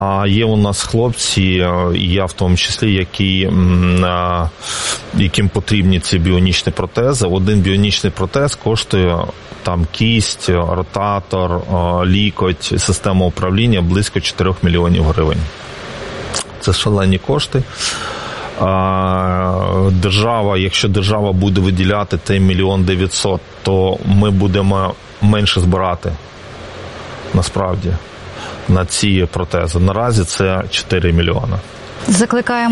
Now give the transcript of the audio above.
А є у нас хлопці, і я в тому числі, яким потрібні ці біонічні протези. Один біонічний протез коштує там кість, ротатор, лікоть, система управління близько 4 мільйонів гривень. Це шалені кошти. Держава, якщо держава буде виділяти той 1 900 000, то ми будемо менше збирати, насправді, на ці протези. Наразі це 4 мільйони. Закликаємо